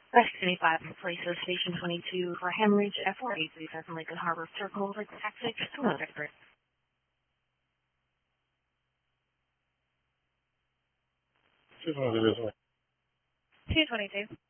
West 25 in place of Station 22 for Hemorrhage F4837 Lakewood Harbor Circle for taxi to Victor. 222.